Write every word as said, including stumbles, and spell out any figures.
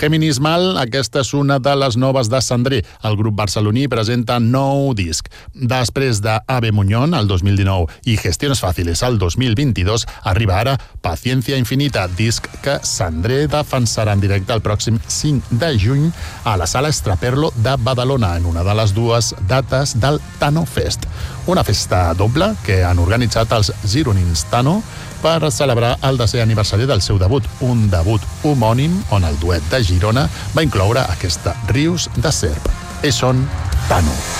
Géminis Mal, aquesta és una de les noves de Sandré. El grup barceloní presenta nou disc. Després de Ave Muñón, el dos mil dinou, i Gestiones Fàciles, el dos mil vint-i-dos, arriba ara Paciencia Infinita, disc que Sandré defensarà en directe el pròxim cinc de juny a la Sala Extraperlo de Badalona, en una de les dues dates del Tano Fest. Una festa doble que han organitzat els gironins Tano per celebrar el desè aniversari del seu debut, un debut homònim on el duet de Girona va incloure aquesta Rius de Serp. Ells són Tano.